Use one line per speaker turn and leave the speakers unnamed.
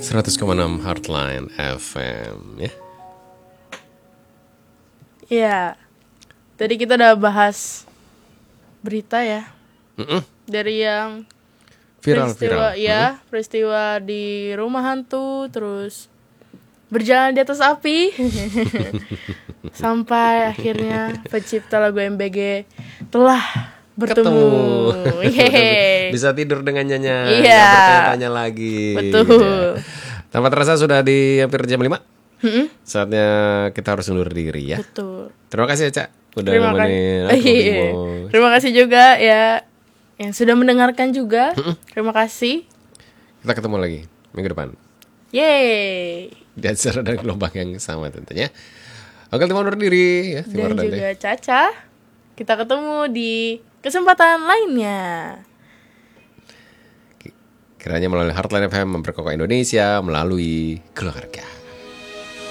100,6 Heartline FM ya.
Iya. Tadi kita udah bahas berita ya. Dari yang
Viral.
Ya, peristiwa di rumah hantu, terus berjalan di atas api. Sampai akhirnya pencipta lagu MBG telah bertemu.
Bisa tidur dengan nyanyi.
Iya.
Gak bertanya-tanya lagi.
Betul.
Tanpa terasa sudah di hampir jam 5. Saatnya kita harus undur diri ya.
Betul.
Terima kasih ya Cak udah
Terima
nemenin
kasih.
aku Bimo.
Terima kasih juga ya yang sudah mendengarkan juga. Terima kasih.
Kita ketemu lagi minggu depan.
Yeay.
Di acara dan gelombang yang sama tentunya. Oke, terima undur diri ya.
Dan juga Caca. Kita ketemu di kesempatan lainnya.
Kiranya melalui Heartline FM memperkokoh Indonesia melalui keluarga.